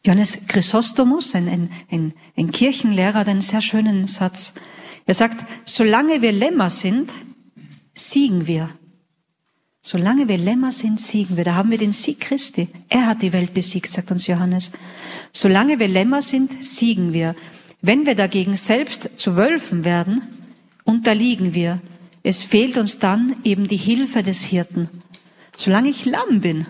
Johannes Chrysostomus, ein Kirchenlehrer, hat einen sehr schönen Satz. Er sagt, solange wir Lämmer sind, siegen wir. Solange wir Lämmer sind, siegen wir. Da haben wir den Sieg Christi. Er hat die Welt besiegt, sagt uns Johannes. Solange wir Lämmer sind, siegen wir. Wenn wir dagegen selbst zu Wölfen werden, unterliegen wir. Es fehlt uns dann eben die Hilfe des Hirten. Solange ich Lamm bin,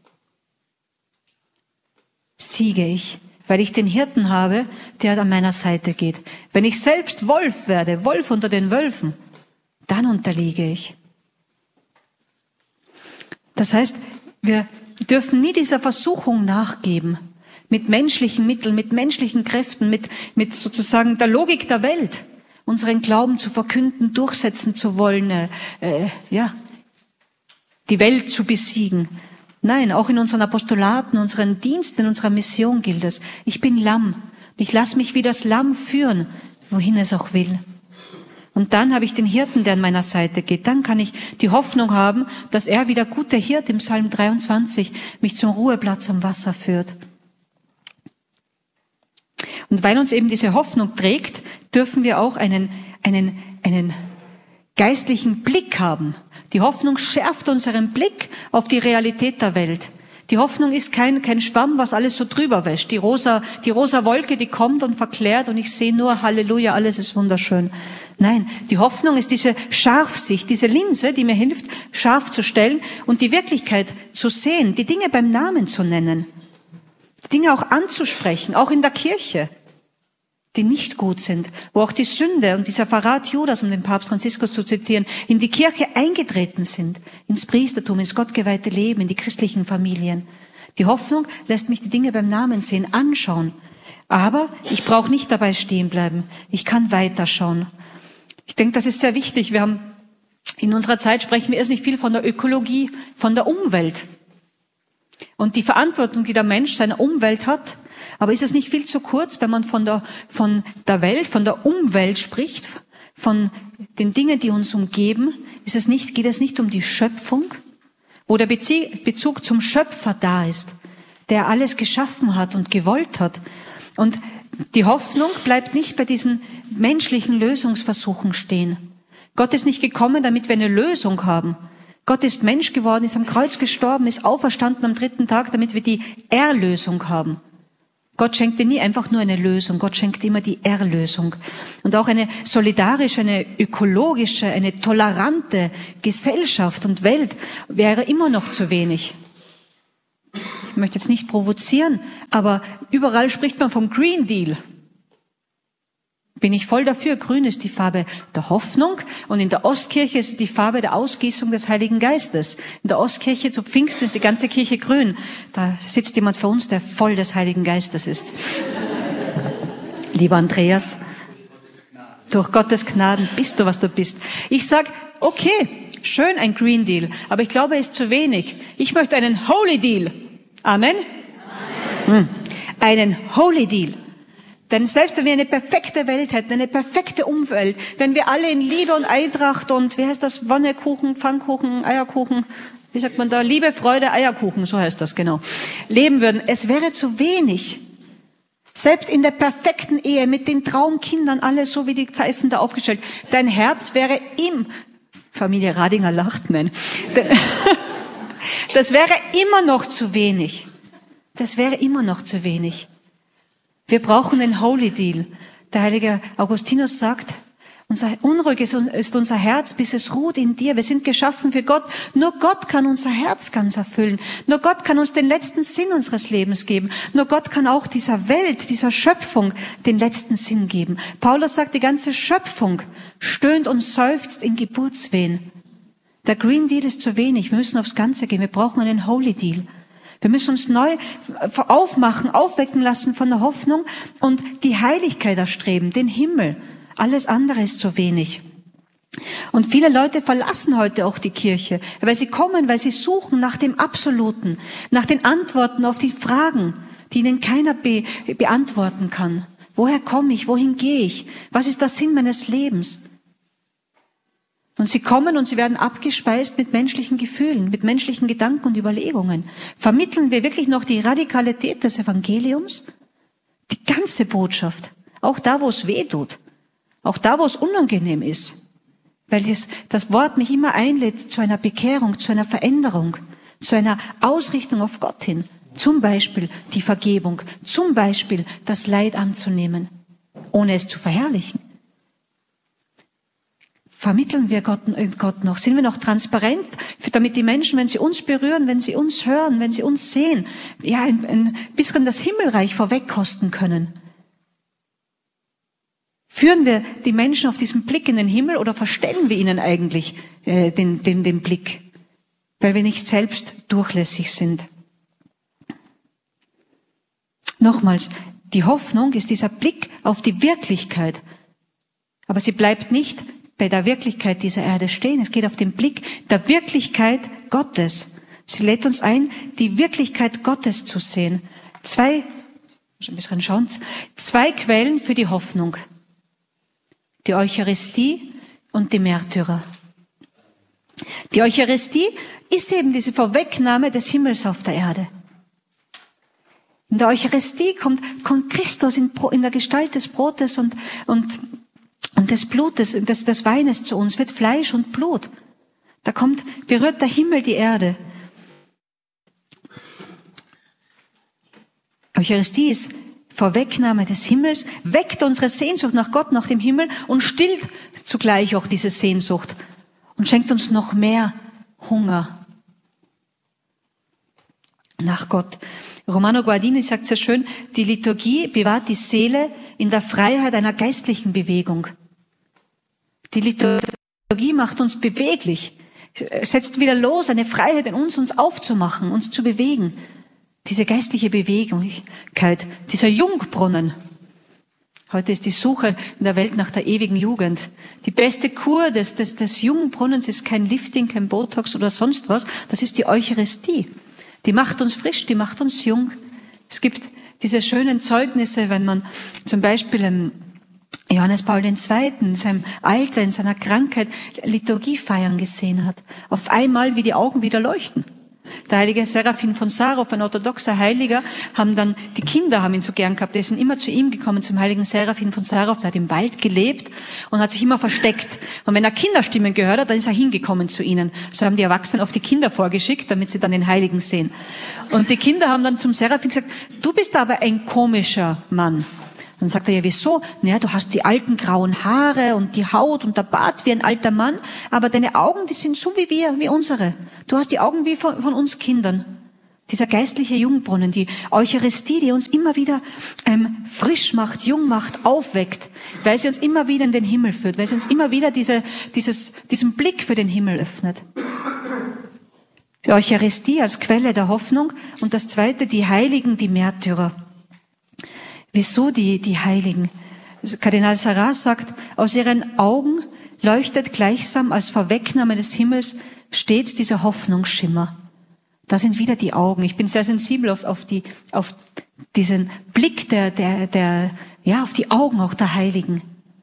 siege ich, weil ich den Hirten habe, der an meiner Seite geht. Wenn ich selbst Wolf werde, Wolf unter den Wölfen, dann unterliege ich. Das heißt, wir dürfen nie dieser Versuchung nachgeben, mit menschlichen Mitteln, mit menschlichen Kräften, mit sozusagen der Logik der Welt, unseren Glauben zu verkünden, durchsetzen zu wollen, die Welt zu besiegen. Nein, auch in unseren Apostolaten, unseren Diensten, in unserer Mission gilt es. Ich bin Lamm und ich lasse mich wie das Lamm führen, wohin es auch will. Und dann habe ich den Hirten, der an meiner Seite geht. Dann kann ich die Hoffnung haben, dass er wie der gute Hirt im Psalm 23 mich zum Ruheplatz am Wasser führt. Und weil uns eben diese Hoffnung trägt, dürfen wir auch einen geistlichen Blick haben. Die Hoffnung schärft unseren Blick auf die Realität der Welt. Die Hoffnung ist kein Schwamm, was alles so drüber wäscht. Die rosa Wolke, die kommt und verklärt und ich sehe nur Halleluja, alles ist wunderschön. Nein, die Hoffnung ist diese Scharfsicht, diese Linse, die mir hilft, scharf zu stellen und die Wirklichkeit zu sehen, die Dinge beim Namen zu nennen, die Dinge auch anzusprechen, auch in der Kirche, die nicht gut sind, wo auch die Sünde und dieser Verrat Judas, um den Papst Franziskus zu zitieren, in die Kirche eingetreten sind, ins Priestertum, ins gottgeweihte Leben, in die christlichen Familien. Die Hoffnung lässt mich die Dinge beim Namen sehen, anschauen. Aber ich brauche nicht dabei stehen bleiben. Ich kann weiterschauen. Ich denke, das ist sehr wichtig. In unserer Zeit sprechen wir erst nicht viel von der Ökologie, von der Umwelt. Und die Verantwortung, die der Mensch seiner Umwelt hat. Aber ist es nicht viel zu kurz, wenn man von der Welt, von der Umwelt spricht, von den Dingen, die uns umgeben? Geht es nicht um die Schöpfung, wo der Bezug zum Schöpfer da ist, der alles geschaffen hat und gewollt hat? Und die Hoffnung bleibt nicht bei diesen menschlichen Lösungsversuchen stehen. Gott ist nicht gekommen, damit wir eine Lösung haben. Gott ist Mensch geworden, ist am Kreuz gestorben, ist auferstanden am 3. Tag, damit wir die Erlösung haben. Gott schenkte nie einfach nur eine Lösung, Gott schenkt immer die Erlösung. Und auch eine solidarische, eine ökologische, eine tolerante Gesellschaft und Welt wäre immer noch zu wenig. Ich möchte jetzt nicht provozieren, aber überall spricht man vom Green Deal. Bin ich voll dafür. Grün ist die Farbe der Hoffnung und in der Ostkirche ist die Farbe der Ausgießung des Heiligen Geistes. In der Ostkirche zu Pfingsten ist die ganze Kirche grün. Da sitzt jemand vor uns, der voll des Heiligen Geistes ist. Lieber Andreas, durch Gottes Gnaden bist du, was du bist. Ich sag, okay, schön ein Green Deal, aber ich glaube, es ist zu wenig. Ich möchte einen Holy Deal. Amen? Amen. Einen Holy Deal. Denn selbst wenn wir eine perfekte Welt hätten, eine perfekte Umwelt, wenn wir alle in Liebe und Eintracht und, wie heißt das, Wannekuchen, Pfannkuchen, Eierkuchen, wie sagt man da, Liebe, Freude, Eierkuchen, so heißt das genau, leben würden, es wäre zu wenig. Selbst in der perfekten Ehe, mit den Traumkindern, alles so wie die Pfeifen da aufgestellt, dein Herz wäre Familie Radinger lacht, nein, das wäre immer noch zu wenig. Das wäre immer noch zu wenig. Wir brauchen einen Holy Deal. Der heilige Augustinus sagt, unruhig ist unser Herz, bis es ruht in dir. Wir sind geschaffen für Gott. Nur Gott kann unser Herz ganz erfüllen. Nur Gott kann uns den letzten Sinn unseres Lebens geben. Nur Gott kann auch dieser Welt, dieser Schöpfung den letzten Sinn geben. Paulus sagt, die ganze Schöpfung stöhnt und seufzt in Geburtswehen. Der Green Deal ist zu wenig. Wir müssen aufs Ganze gehen. Wir brauchen einen Holy Deal. Wir müssen uns neu aufmachen, aufwecken lassen von der Hoffnung und die Heiligkeit erstreben, den Himmel. Alles andere ist zu wenig. Und viele Leute verlassen heute auch die Kirche, weil sie suchen nach dem Absoluten, nach den Antworten auf die Fragen, die ihnen keiner beantworten kann. Woher komme ich? Wohin gehe ich? Was ist der Sinn meines Lebens? Und sie kommen und sie werden abgespeist mit menschlichen Gefühlen, mit menschlichen Gedanken und Überlegungen. Vermitteln wir wirklich noch die Radikalität des Evangeliums? Die ganze Botschaft. Auch da, wo es weh tut. Auch da, wo es unangenehm ist. Weil das Wort mich immer einlädt zu einer Bekehrung, zu einer Veränderung, zu einer Ausrichtung auf Gott hin. Zum Beispiel die Vergebung, zum Beispiel das Leid anzunehmen, ohne es zu verherrlichen. Vermitteln wir Gott noch? Sind wir noch transparent, damit die Menschen, wenn sie uns berühren, wenn sie uns hören, wenn sie uns sehen, ja, ein bisschen das Himmelreich vorwegkosten können? Führen wir die Menschen auf diesen Blick in den Himmel oder verstellen wir ihnen eigentlich den Blick, weil wir nicht selbst durchlässig sind? Nochmals, die Hoffnung ist dieser Blick auf die Wirklichkeit, aber sie bleibt nicht bei der Wirklichkeit dieser Erde stehen. Es geht auf den Blick der Wirklichkeit Gottes. Sie lädt uns ein, die Wirklichkeit Gottes zu sehen. Zwei Quellen für die Hoffnung. Die Eucharistie und die Märtyrer. Die Eucharistie ist eben diese Vorwegnahme des Himmels auf der Erde. In der Eucharistie kommt Christus in der Gestalt des Brotes und des Blutes, des Weines zu uns, wird Fleisch und Blut. Berührt der Himmel die Erde. Eucharistie ist Vorwegnahme des Himmels, weckt unsere Sehnsucht nach Gott, nach dem Himmel und stillt zugleich auch diese Sehnsucht und schenkt uns noch mehr Hunger nach Gott. Romano Guardini sagt sehr schön, die Liturgie bewahrt die Seele in der Freiheit einer geistlichen Bewegung. Die Liturgie macht uns beweglich, setzt wieder los, eine Freiheit in uns aufzumachen, uns zu bewegen. Diese geistliche Beweglichkeit, dieser Jungbrunnen. Heute ist die Suche in der Welt nach der ewigen Jugend. Die beste Kur des Jungbrunnens ist kein Lifting, kein Botox oder sonst was. Das ist die Eucharistie. Die macht uns frisch, die macht uns jung. Es gibt diese schönen Zeugnisse, wenn man zum Beispiel Johannes Paul II. In seinem Alter, in seiner Krankheit Liturgiefeiern gesehen hat. Auf einmal, wie die Augen wieder leuchten. Der heilige Seraphin von Sarov, ein orthodoxer Heiliger, die Kinder haben ihn so gern gehabt, die sind immer zu ihm gekommen, zum heiligen Seraphin von Sarov, der hat im Wald gelebt und hat sich immer versteckt. Und wenn er Kinderstimmen gehört hat, dann ist er hingekommen zu ihnen. So haben die Erwachsenen auf die Kinder vorgeschickt, damit sie dann den Heiligen sehen. Und die Kinder haben dann zum Seraphin gesagt, du bist aber ein komischer Mann. Dann sagt er, ja, wieso? Naja, du hast die alten grauen Haare und die Haut und der Bart wie ein alter Mann, aber deine Augen, die sind so wie wir, wie unsere. Du hast die Augen wie von uns Kindern. Dieser geistliche Jungbrunnen, die Eucharistie, die uns immer wieder frisch macht, jung macht, aufweckt, weil sie uns immer wieder in den Himmel führt, weil sie uns immer wieder diesen Blick für den Himmel öffnet. Die Eucharistie als Quelle der Hoffnung und das Zweite, die Heiligen, die Märtyrer. Wieso die Heiligen? Kardinal Sarrat sagt, aus ihren Augen leuchtet gleichsam als Vorwegnahme des Himmels stets dieser Hoffnungsschimmer. Da sind wieder die Augen. Ich bin sehr sensibel auf diesen Blick auf die Augen auch der Heiligen.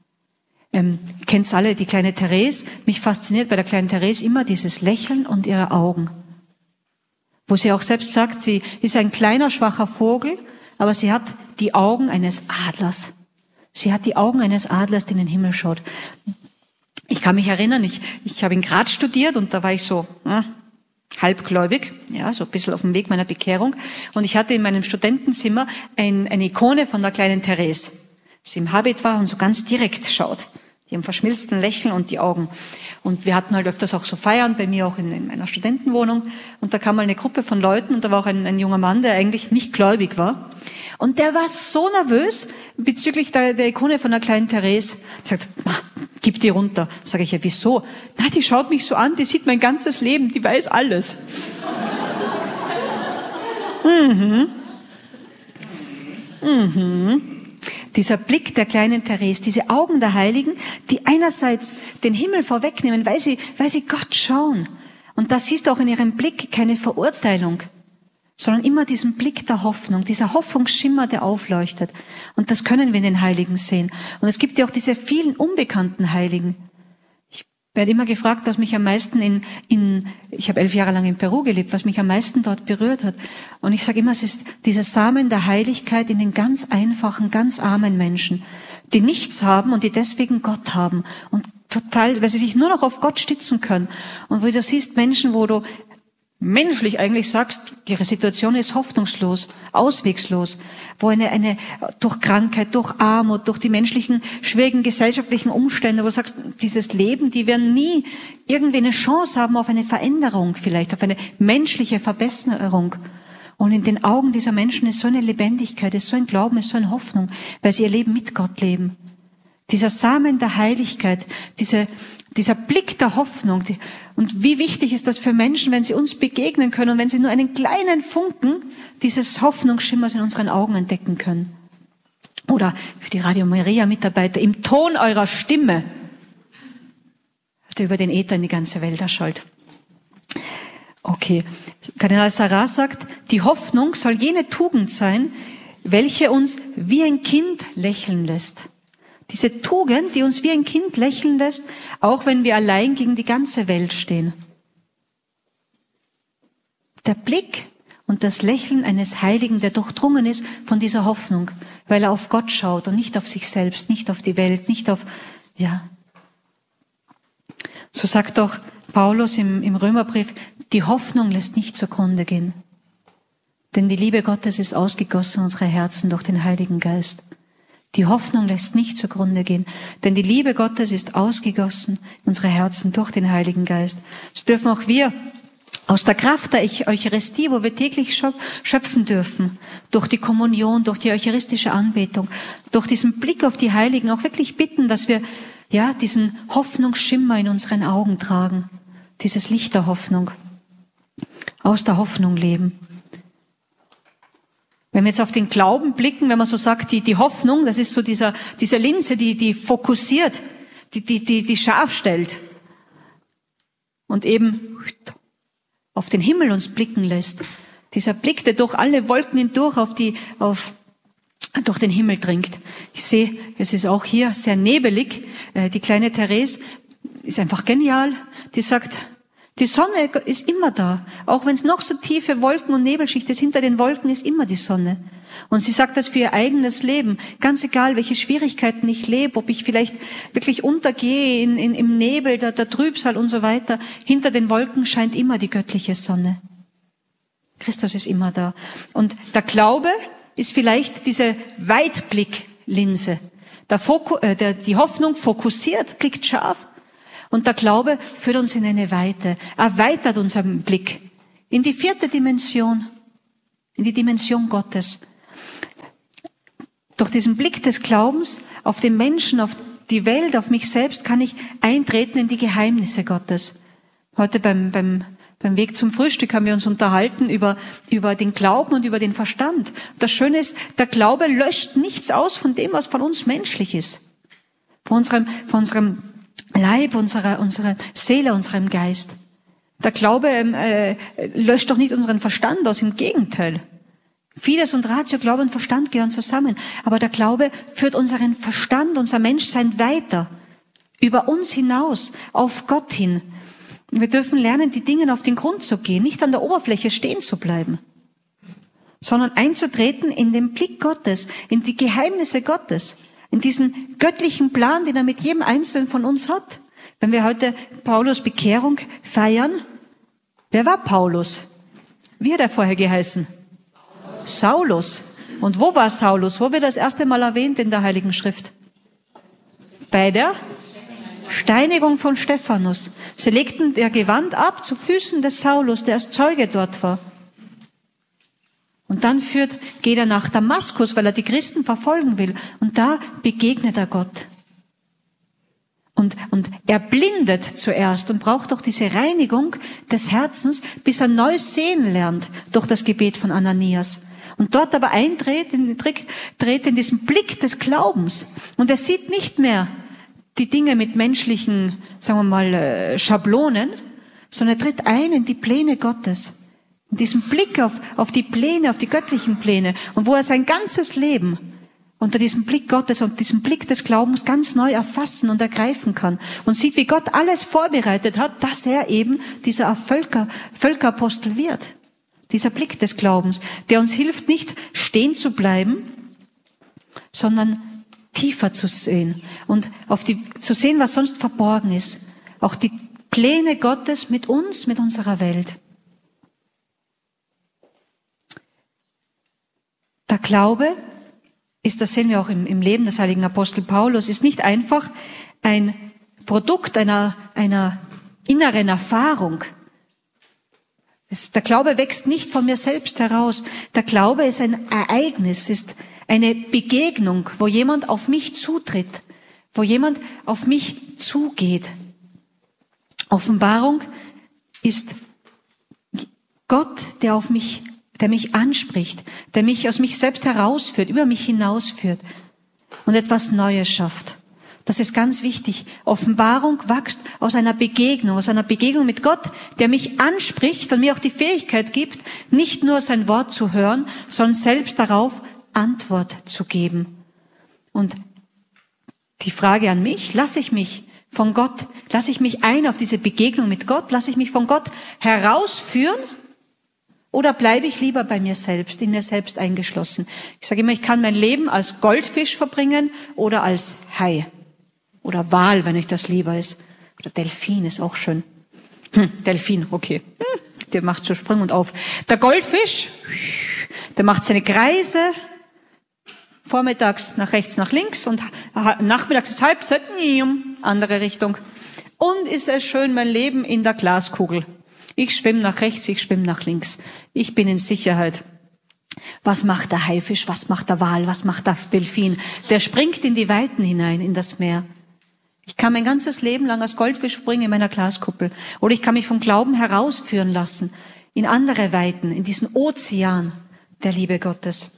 Kennt's alle, die kleine Therese. Mich fasziniert bei der kleinen Therese immer dieses Lächeln und ihre Augen. Wo sie auch selbst sagt, sie ist ein kleiner, schwacher Vogel, aber sie hat die Augen eines Adlers. Sie hat die Augen eines Adlers, der in den Himmel schaut. Ich kann mich erinnern, ich habe in Graz studiert und da war ich so halbgläubig, ja, so ein bisschen auf dem Weg meiner Bekehrung. Und ich hatte in meinem Studentenzimmer eine Ikone von der kleinen Therese. Sie im Habit war und so ganz direkt schaut. Die haben verschmilzten Lächeln und die Augen. Und wir hatten halt öfters auch so Feiern, bei mir auch in meiner Studentenwohnung. Und da kam mal eine Gruppe von Leuten und da war auch ein junger Mann, der eigentlich nicht gläubig war. Und der war so nervös bezüglich der Ikone von der kleinen Therese. Er sagt, gib die runter. Sag ich, ja, wieso? Na, die schaut mich so an, die sieht mein ganzes Leben, die weiß alles. Dieser Blick der kleinen Therese, diese Augen der Heiligen, die einerseits den Himmel vorwegnehmen, weil sie Gott schauen. Und da siehst du auch in ihrem Blick keine Verurteilung, sondern immer diesen Blick der Hoffnung, dieser Hoffnungsschimmer, der aufleuchtet. Und das können wir in den Heiligen sehen. Und es gibt ja auch diese vielen unbekannten Heiligen. Ich werde immer gefragt, was mich am meisten ich habe 11 Jahre lang in Peru gelebt, was mich am meisten dort berührt hat. Und ich sage immer, es ist dieser Samen der Heiligkeit in den ganz einfachen, ganz armen Menschen, die nichts haben und die deswegen Gott haben und total, weil sie sich nur noch auf Gott stützen können. Und wo du siehst Menschen, wo du menschlich eigentlich sagst, ihre Situation ist hoffnungslos, auswegslos, wo eine durch Krankheit, durch Armut, durch die menschlichen schwierigen gesellschaftlichen Umstände, wo du sagst, dieses Leben, die werden nie irgendwie eine Chance haben auf eine Veränderung vielleicht, auf eine menschliche Verbesserung. Und in den Augen dieser Menschen ist so eine Lebendigkeit, ist so ein Glauben, ist so eine Hoffnung, weil sie ihr Leben mit Gott leben. Dieser Samen der Heiligkeit, dieser Blick der Hoffnung. Und wie wichtig ist das für Menschen, wenn sie uns begegnen können und wenn sie nur einen kleinen Funken dieses Hoffnungsschimmers in unseren Augen entdecken können. Oder für die Radio Maria Mitarbeiter, im Ton eurer Stimme, der über den Äther in die ganze Welt erschallt. Okay. Kardinal Sarah sagt, die Hoffnung soll jene Tugend sein, welche uns wie ein Kind lächeln lässt. Diese Tugend, die uns wie ein Kind lächeln lässt, auch wenn wir allein gegen die ganze Welt stehen. Der Blick und das Lächeln eines Heiligen, der durchdrungen ist von dieser Hoffnung, weil er auf Gott schaut und nicht auf sich selbst, nicht auf die Welt, nicht auf, So sagt doch Paulus im Römerbrief, die Hoffnung lässt nicht zugrunde gehen. Denn die Liebe Gottes ist ausgegossen in unsere Herzen durch den Heiligen Geist. Die Hoffnung lässt nicht zugrunde gehen, denn die Liebe Gottes ist ausgegossen in unsere Herzen durch den Heiligen Geist. So dürfen auch wir aus der Kraft der Eucharistie, wo wir täglich schöpfen dürfen, durch die Kommunion, durch die eucharistische Anbetung, durch diesen Blick auf die Heiligen auch wirklich bitten, dass wir diesen Hoffnungsschimmer in unseren Augen tragen, dieses Licht der Hoffnung, aus der Hoffnung leben. Wenn wir jetzt auf den Glauben blicken, wenn man so sagt, die Hoffnung, das ist so diese Linse, die fokussiert, die scharf stellt und eben auf den Himmel uns blicken lässt. Dieser Blick, der durch alle Wolken hindurch durch den Himmel dringt. Ich sehe, es ist auch hier sehr nebelig. Die kleine Therese ist einfach genial. Die sagt, die Sonne ist immer da. Auch wenn es noch so tiefe Wolken und Nebelschicht ist, hinter den Wolken ist immer die Sonne. Und sie sagt das für ihr eigenes Leben. Ganz egal, welche Schwierigkeiten ich lebe, ob ich vielleicht wirklich untergehe im Nebel, der Trübsal und so weiter. Hinter den Wolken scheint immer die göttliche Sonne. Christus ist immer da. Und der Glaube ist vielleicht diese Weitblicklinse. Die Hoffnung fokussiert, blickt scharf. Und der Glaube führt uns in eine Weite, erweitert unseren Blick in die 4. Dimension, in die Dimension Gottes. Durch diesen Blick des Glaubens auf den Menschen, auf die Welt, auf mich selbst, kann ich eintreten in die Geheimnisse Gottes. Heute beim Weg zum Frühstück haben wir uns unterhalten über den Glauben und über den Verstand. Das Schöne ist, der Glaube löscht nichts aus von dem, was von uns menschlich ist. Von unserem Leib, unserer Seele, unserem Geist. Der Glaube löscht doch nicht unseren Verstand aus, im Gegenteil. Fides und Ratio, Glaube und Verstand gehören zusammen. Aber der Glaube führt unseren Verstand, unser Menschsein weiter, über uns hinaus, auf Gott hin. Wir dürfen lernen, die Dinge auf den Grund zu gehen, nicht an der Oberfläche stehen zu bleiben, sondern einzutreten in den Blick Gottes, in die Geheimnisse Gottes, in diesen göttlichen Plan, den er mit jedem Einzelnen von uns hat. Wenn wir heute Paulus Bekehrung feiern, wer war Paulus? Wie hat er vorher geheißen? Saulus. Und wo war Saulus? Wo wird das erste Mal erwähnt in der Heiligen Schrift? Bei der Steinigung von Stephanus. Sie legten ihr Gewand ab zu Füßen des Saulus, der als Zeuge dort war. Und dann geht er nach Damaskus, weil er die Christen verfolgen will. Und da begegnet er Gott. Und er blindet zuerst und braucht doch diese Reinigung des Herzens, bis er neu sehen lernt durch das Gebet von Ananias. Und dort aber tritt in diesen Blick des Glaubens. Und er sieht nicht mehr die Dinge mit menschlichen, sagen wir mal, Schablonen, sondern er tritt ein in die Pläne Gottes. In diesem Blick auf die Pläne, auf die göttlichen Pläne. Und wo er sein ganzes Leben unter diesem Blick Gottes und diesem Blick des Glaubens ganz neu erfassen und ergreifen kann und sieht, wie Gott alles vorbereitet hat, dass er eben dieser Völkerapostel wird. Dieser Blick des Glaubens, der uns hilft, nicht stehen zu bleiben, sondern tiefer zu sehen und zu sehen, was sonst verborgen ist. Auch die Pläne Gottes mit uns, mit unserer Welt. Der Glaube ist, das sehen wir auch im Leben des heiligen Apostel Paulus, ist nicht einfach ein Produkt einer inneren Erfahrung. Der Glaube wächst nicht von mir selbst heraus. Der Glaube ist ein Ereignis, ist eine Begegnung, wo jemand auf mich zutritt, wo jemand auf mich zugeht. Offenbarung ist Gott, der mich anspricht, der mich aus mich selbst herausführt, über mich hinausführt und etwas Neues schafft. Das ist ganz wichtig. Offenbarung wächst aus einer Begegnung mit Gott, der mich anspricht und mir auch die Fähigkeit gibt, nicht nur sein Wort zu hören, sondern selbst darauf Antwort zu geben. Und die Frage an mich, lasse ich mich ein auf diese Begegnung mit Gott, lasse ich mich von Gott herausführen oder bleibe ich lieber bei mir selbst, in mir selbst eingeschlossen? Ich sage immer, ich kann mein Leben als Goldfisch verbringen oder als Hai. Oder Wal, wenn euch das lieber ist. Oder Delfin ist auch schön. Delfin, okay. Der macht so Sprung und auf. Der Goldfisch, der macht seine Kreise, vormittags nach rechts, nach links und nachmittags ist Halbzeit, andere Richtung. Und ist es schön, mein Leben in der Glaskugel. Ich schwimme nach rechts, ich schwimme nach links. Ich bin in Sicherheit. Was macht der Haifisch? Was macht der Wal? Was macht der Delfin? Der springt in die Weiten hinein, in das Meer. Ich kann mein ganzes Leben lang als Goldfisch springen in meiner Glaskuppel. Oder ich kann mich vom Glauben herausführen lassen in andere Weiten, in diesen Ozean der Liebe Gottes.